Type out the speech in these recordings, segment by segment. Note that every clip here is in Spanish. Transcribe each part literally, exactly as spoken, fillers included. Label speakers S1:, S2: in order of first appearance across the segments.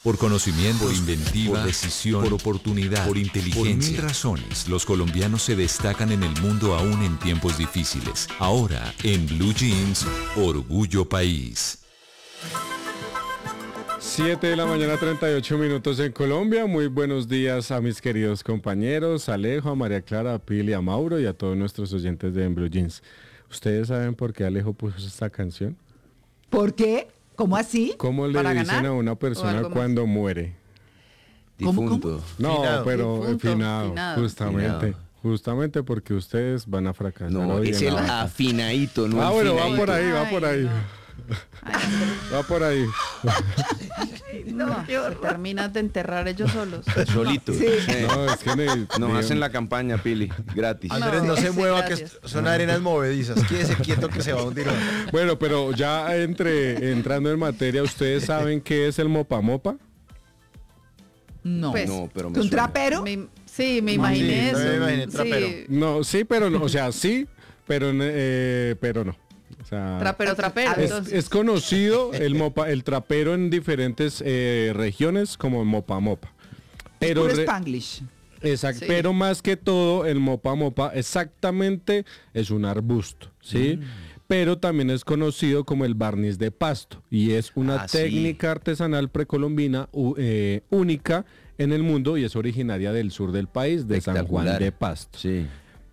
S1: Por conocimiento, por inventiva, por decisión, por oportunidad, por inteligencia. Por mil razones, los colombianos se destacan en el mundo aún en tiempos difíciles. Ahora, en Blue Jeans, Orgullo País.
S2: siete de la mañana, treinta y ocho minutos en Colombia. Muy buenos días a mis queridos compañeros, a Alejo, a María Clara, a Pili, a Mauro y a todos nuestros oyentes de En Blue Jeans. ¿Ustedes saben por qué Alejo puso esta canción?
S3: ¿Por qué? ¿Cómo así?
S2: ¿Cómo le
S3: ¿Para
S2: dicen
S3: ganar?
S2: a una persona cuando muere?
S3: ¿Cómo,
S4: Difunto.
S2: No,
S5: Finado.
S2: pero
S3: Difunto,
S2: finado,
S3: finado.
S2: justamente.
S4: Finado.
S2: Justamente porque ustedes van a fracasar.
S4: No,
S2: hoy
S4: es
S2: en
S4: el
S2: la banca.
S4: afinadito, no
S2: Ah,
S4: el
S2: bueno, va
S4: finadito.
S2: por ahí, va
S3: Ay,
S2: por ahí.
S3: no. Ay,
S2: Va por ahí.
S3: no, se terminan de enterrar ellos solos.
S4: Solitos.
S3: Sí.
S4: Sí.
S2: No, es que ne-
S4: Nos
S2: ne-
S4: hacen la campaña, Pili, gratis.
S5: Andrés, no,
S3: No,
S5: se
S3: sí,
S5: mueva,
S3: gracias.
S5: que son arenas movedizas. Quédese quieto que se va a hundir.
S2: Bueno, pero ya entre entrando en materia, ¿ustedes saben qué es el mopa mopa?
S3: No.
S4: Pues, no, pero me
S3: ¿Un
S4: suena.
S3: trapero? Me- sí, me imaginé
S5: Sí,
S3: eso.
S5: me imaginé trapero.
S3: Sí.
S2: No, sí, pero no, o sea, sí, pero eh, pero no. O sea,
S3: Trapero, trapero.
S2: es,
S3: entonces.
S2: es conocido el mopa, el trapero en diferentes eh, regiones como mopa mopa. Pero
S3: Puro
S2: re-
S3: Spanglish.
S2: Exacto,
S3: Sí.
S2: pero más que todo el mopa mopa exactamente es un arbusto, ¿sí? Pero también es conocido como el barniz de pasto y es una
S4: Ah, sí.
S2: técnica artesanal precolombina u- eh, única en el mundo y es originaria del sur del país, de San Juan
S4: Espectacular.
S2: de Pasto.
S4: Sí.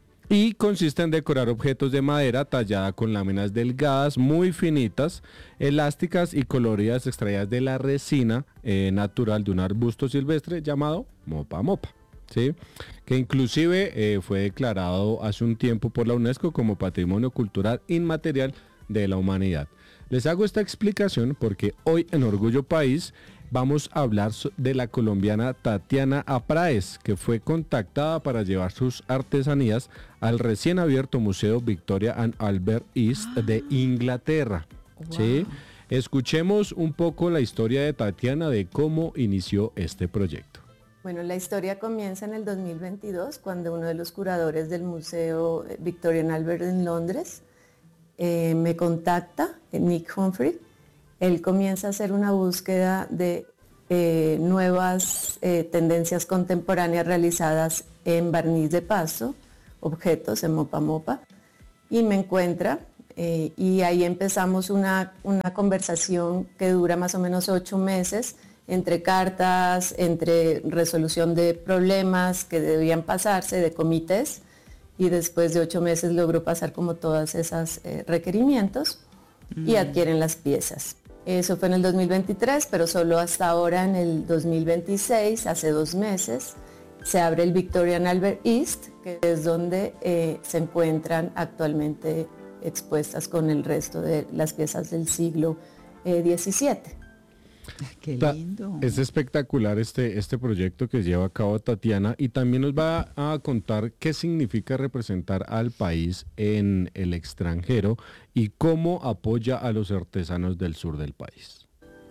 S2: Y consiste en decorar objetos de madera tallada con láminas delgadas, muy finitas, elásticas y coloridas extraídas de la resina eh, natural de un arbusto silvestre llamado mopa mopa, ¿sí? Que inclusive eh, fue declarado hace un tiempo por la UNESCO como Patrimonio Cultural Inmaterial de la Humanidad. Les hago esta explicación porque hoy en Orgullo País vamos a hablar so- de la colombiana Tatiana Apráez, que fue contactada para llevar sus artesanías al recién abierto Museo Victoria and Albert East de Inglaterra. ¿Sí? Escuchemos un poco la historia de Tatiana de cómo inició este proyecto.
S6: Bueno, la historia comienza en el dos mil veintidós, cuando uno de los curadores del Museo Victoria and Albert en Londres eh, me contacta, eh, Nick Humphrey. Él comienza a hacer una búsqueda de eh, nuevas eh, tendencias contemporáneas realizadas en barniz de pasto, objetos en mopa mopa, y me encuentra eh, y ahí empezamos una, una conversación que dura más o menos ocho meses, entre cartas, entre resolución de problemas que debían pasarse, de comités, y después de ocho meses logró pasar como todos esos eh, requerimientos y adquieren las piezas. Eso fue en el dos mil veintitrés, pero solo hasta ahora en el dos mil veintiséis, hace dos meses, se abre el Victoria and Albert East, que es donde eh, se encuentran actualmente expuestas con el resto de las piezas del siglo eh, diecisiete.
S3: Qué
S2: Ta-
S3: lindo.
S2: Es espectacular este, este proyecto que lleva a cabo Tatiana y también nos va a contar qué significa representar al país en el extranjero y cómo apoya a los artesanos del sur del país.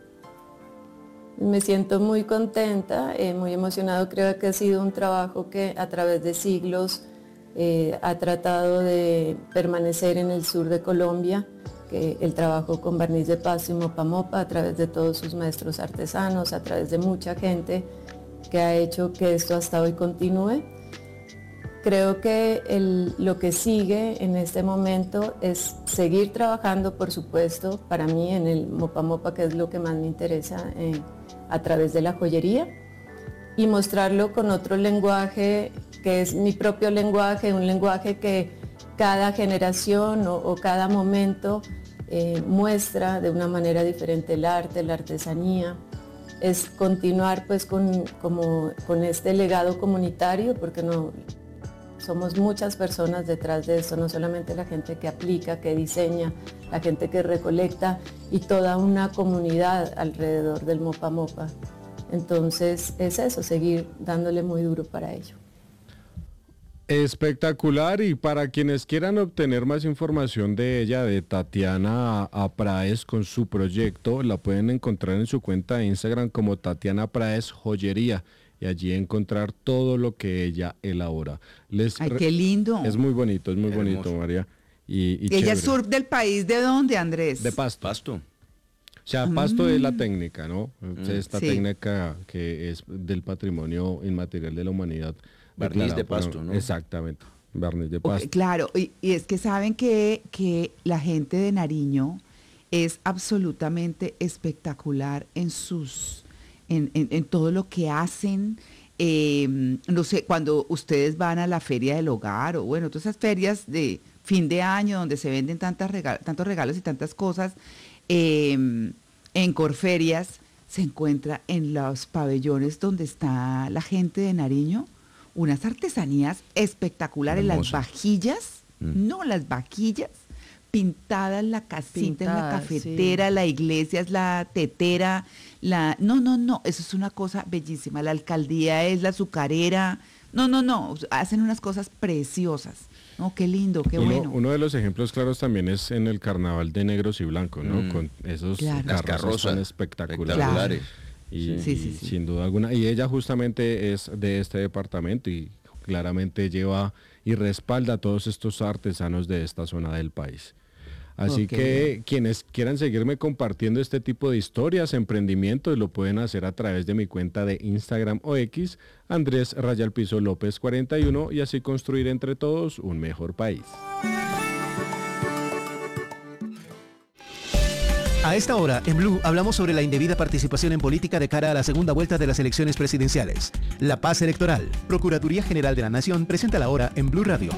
S6: Me siento muy contenta, eh, muy emocionado. Creo que ha sido un trabajo que a través de siglos eh, ha tratado de permanecer en el sur de Colombia, que el trabajo con barniz de pasto y mopa mopa a través de todos sus maestros artesanos, a través de mucha gente que ha hecho que esto hasta hoy continúe. Creo que el- lo que sigue en este momento es seguir trabajando, por supuesto, para mí en el mopa mopa, que es lo que más me interesa, eh, a través de la joyería, y mostrarlo con otro lenguaje que es mi propio lenguaje, un lenguaje que cada generación o, o cada momento eh, muestra de una manera diferente el arte, la artesanía. Es continuar pues con, como, con este legado comunitario, porque no, somos muchas personas detrás de esto, no solamente la gente que aplica, que diseña, la gente que recolecta y toda una comunidad alrededor del mopa mopa. Entonces es eso, seguir dándole muy duro para ello.
S2: Espectacular, y para quienes quieran obtener más información de ella, de Tatiana Apráez con su proyecto, la pueden encontrar en su cuenta de Instagram como Tatiana Apráez Joyería y allí encontrar todo lo que ella elabora. Les
S3: Ay,
S2: re-
S3: qué lindo.
S2: Es muy bonito, es muy
S4: Hermoso.
S2: bonito, María. Y, y
S3: Ella
S2: chévere.
S3: es sur del país, ¿de dónde, Andrés?
S2: De Pasto.
S4: Pasto.
S2: O sea, Pasto
S3: Mm.
S2: es la técnica, ¿no? Esta
S3: Sí.
S2: técnica que es del patrimonio inmaterial de la humanidad.
S4: Barniz
S2: declarada
S4: de
S2: por-
S4: Pasto, ¿no?
S2: Exactamente, barniz de
S3: Ok,
S2: Pasto.
S3: claro, y, y es que saben que, que la gente de Nariño es absolutamente espectacular en sus, en, en- en todo lo que hacen. Eh, no sé, cuando ustedes van a la feria del hogar o bueno, todas esas ferias de fin de año donde se venden tantas rega- tantos regalos y tantas cosas, eh, en Corferias se encuentra en los pabellones donde está la gente de Nariño unas artesanías espectaculares, las
S4: Hermoso.
S3: vajillas,
S4: Mm.
S3: no, las vajillas pintadas, la casita en la
S7: Pintadas,
S3: cafetera,
S7: sí.
S3: la iglesia es la tetera, la, no, no, no, eso es una cosa bellísima, la alcaldía es la azucarera, no, no, no, hacen unas cosas preciosas, no, qué lindo, qué
S2: uno,
S3: bueno.
S2: uno de los ejemplos claros también es en el carnaval de negros y blancos, ¿no?
S4: Mm.
S2: Con esos
S3: Claro.
S4: Las
S2: carrozas
S4: carrozas
S2: tan espectaculares.
S4: espectaculares.
S2: Y,
S3: Sí, sí,
S2: y
S3: sí.
S2: sin duda alguna. Y ella justamente es de este departamento y claramente lleva y respalda a todos estos artesanos de esta zona del país. Así
S3: Ok.
S2: que quienes quieran seguirme compartiendo este tipo de historias, emprendimientos, lo pueden hacer a través de mi cuenta de Instagram o X, Andrés Rayal Piso López cuarenta y uno, y así construir entre todos un mejor país.
S8: A esta hora, en Blue, hablamos sobre la indebida participación en política de cara a la segunda vuelta de las elecciones presidenciales. La paz electoral. Procuraduría General de la Nación presenta la hora en Blue Radio.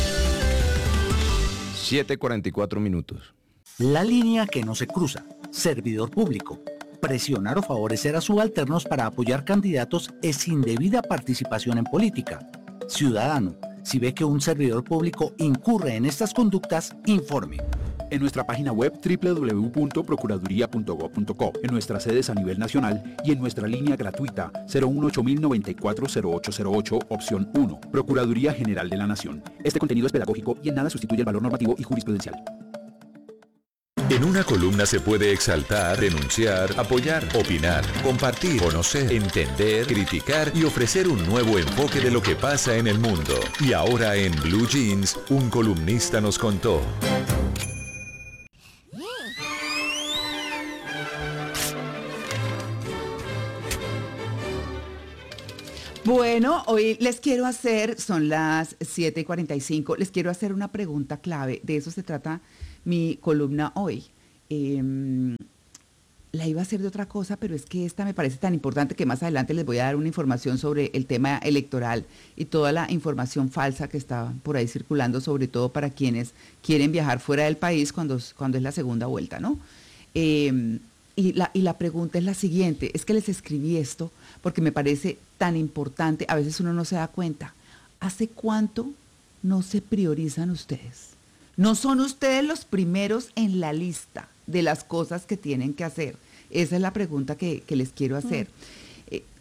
S4: siete cuarenta y cuatro minutos.
S9: La línea que no se cruza. Servidor público. Presionar o favorecer a subalternos para apoyar candidatos es indebida participación en política. Ciudadano, si ve que un servidor público incurre en estas conductas, informe.
S10: En nuestra página web doble u doble u doble u punto procuraduría punto gob punto co, en nuestras sedes a nivel nacional y en nuestra línea gratuita cero uno ocho cero nueve cuatro cero ocho cero ocho, opción uno. Procuraduría General de la Nación. Este contenido es pedagógico y en nada sustituye el valor normativo y jurisprudencial.
S1: En una columna se puede exaltar, denunciar, apoyar, opinar, compartir, conocer, entender, criticar y ofrecer un nuevo enfoque de lo que pasa en el mundo. Y ahora en Blue Jeans, un columnista nos contó.
S3: Bueno, hoy les quiero hacer, son las siete y cuarenta y cinco, les quiero hacer una pregunta clave. De eso se trata mi columna hoy. Eh, la iba a hacer de otra cosa, pero es que esta me parece tan importante que más adelante les voy a dar una información sobre el tema electoral y toda la información falsa que está por ahí circulando, sobre todo para quienes quieren viajar fuera del país cuando, cuando es la segunda vuelta, ¿no? Eh, y, la, y la pregunta es la siguiente, es que les escribí esto porque me parece tan importante, a veces uno no se da cuenta. ¿Hace cuánto no se priorizan ustedes? No son ustedes los primeros en la lista de las cosas que tienen que hacer. Esa es la pregunta que, que les quiero hacer. Mm. Eh,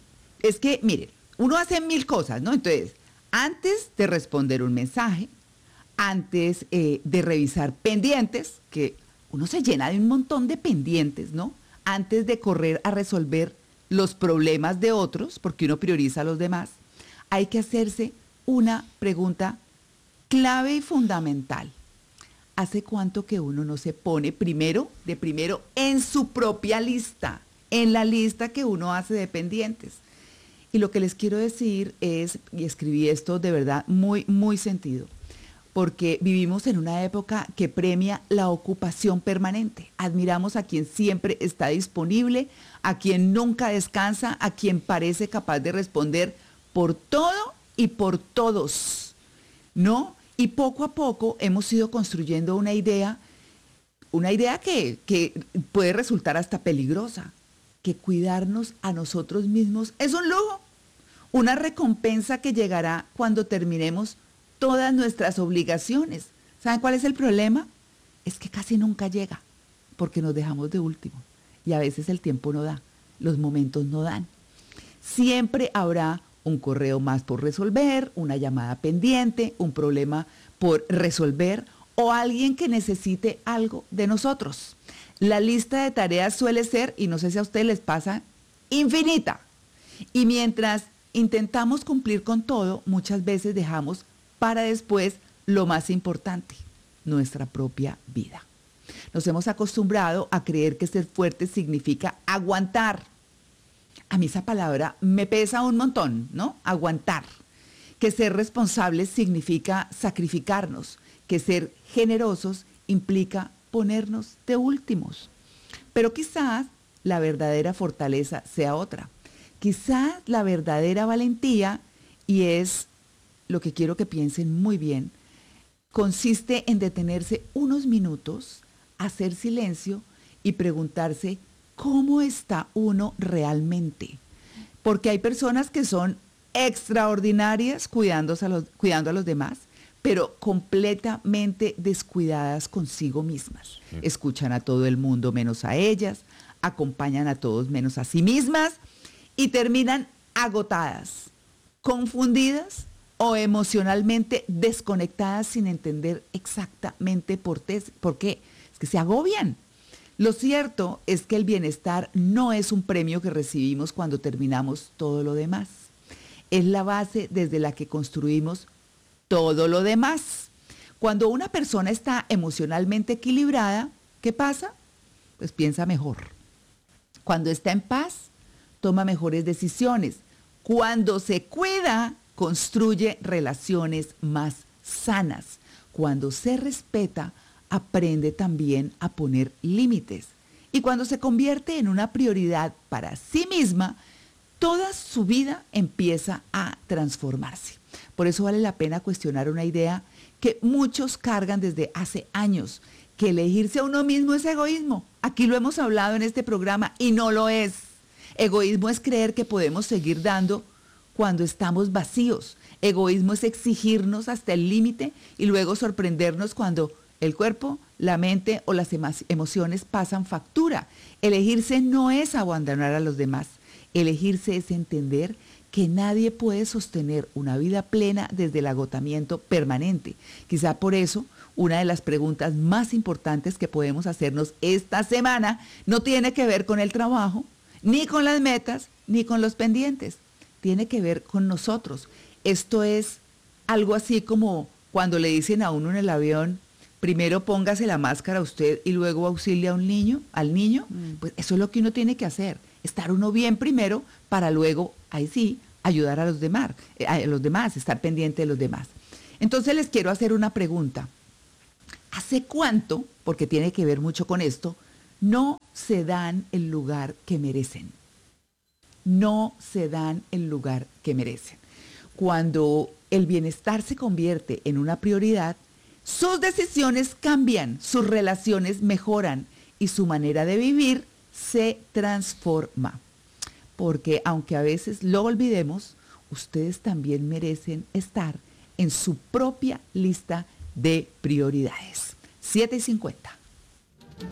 S3: es que, miren, uno hace mil cosas, ¿no? Entonces, antes de responder un mensaje, antes eh, de revisar pendientes, que uno se llena de un montón de pendientes, ¿no? Antes de correr a resolver los problemas de otros, porque uno prioriza a los demás, hay que hacerse una pregunta clave y fundamental. ¿Hace cuánto que uno no se pone primero, de primero, en su propia lista, en la lista que uno hace de pendientes? Y lo que les quiero decir es, y escribí esto de verdad muy, muy sentido, porque vivimos en una época que premia la ocupación permanente. Admiramos a quien siempre está disponible, a quien nunca descansa, a quien parece capaz de responder por todo y por todos, ¿no? Y poco a poco hemos ido construyendo una idea, una idea que, que puede resultar hasta peligrosa, que cuidarnos a nosotros mismos es un lujo, una recompensa que llegará cuando terminemos todas nuestras obligaciones. ¿Saben cuál es el problema? Es que casi nunca llega, porque nos dejamos de último. Y a veces el tiempo no da, los momentos no dan. Siempre habrá un correo más por resolver, una llamada pendiente, un problema por resolver o alguien que necesite algo de nosotros. La lista de tareas suele ser, y no sé si a ustedes les pasa, infinita. Y mientras intentamos cumplir con todo, muchas veces dejamos para después lo más importante, nuestra propia vida. Nos hemos acostumbrado a creer que ser fuerte significa aguantar. A mí esa palabra me pesa un montón, ¿no? Aguantar. Que ser responsables significa sacrificarnos, que ser generosos implica ponernos de últimos. Pero quizás la verdadera fortaleza sea otra. Quizás la verdadera valentía, y es lo que quiero que piensen muy bien, consiste en detenerse unos minutos, hacer silencio y preguntarse cómo está uno realmente. Porque hay personas que son extraordinarias cuidándose a los, cuidando a los demás, pero completamente descuidadas consigo mismas. Sí. Escuchan a todo el mundo menos a ellas, acompañan a todos menos a sí mismas y terminan agotadas, confundidas o emocionalmente desconectadas sin entender exactamente por, te, por qué. Es que se agobian. Lo cierto es que el bienestar no es un premio que recibimos cuando terminamos todo lo demás. Es la base desde la que construimos todo lo demás. Cuando una persona está emocionalmente equilibrada, ¿qué pasa? Pues piensa mejor. Cuando está en paz, toma mejores decisiones. Cuando se cuida, construye relaciones más sanas. Cuando se respeta, aprende también a poner límites. Y cuando se convierte en una prioridad para sí misma, toda su vida empieza a transformarse. Por eso vale la pena cuestionar una idea que muchos cargan desde hace años, que elegirse a uno mismo es egoísmo. Aquí lo hemos hablado en este programa y no lo es. Egoísmo es creer que podemos seguir dando cuando estamos vacíos. Egoísmo es exigirnos hasta el límite y luego sorprendernos cuando el cuerpo, la mente o las emociones pasan factura. Elegirse no es abandonar a los demás. Elegirse es entender que nadie puede sostener una vida plena desde el agotamiento permanente. Quizá por eso, una de las preguntas más importantes que podemos hacernos esta semana no tiene que ver con el trabajo, ni con las metas, ni con los pendientes. Tiene que ver con nosotros. Esto es algo así como cuando le dicen a uno en el avión, primero póngase la máscara a usted y luego auxilie a un niño, al niño. Mm. Pues eso es lo que uno tiene que hacer. Estar uno bien primero para luego, ahí sí, ayudar a los demás, a los demás, estar pendiente de los demás. Entonces les quiero hacer una pregunta. ¿Hace cuánto, porque tiene que ver mucho con esto, no se dan el lugar que merecen? No se dan el lugar que merecen. Cuando el bienestar se convierte en una prioridad, sus decisiones cambian, sus relaciones mejoran y su manera de vivir se transforma. Porque aunque a veces lo olvidemos, ustedes también merecen estar en su propia lista de prioridades. siete y cincuenta.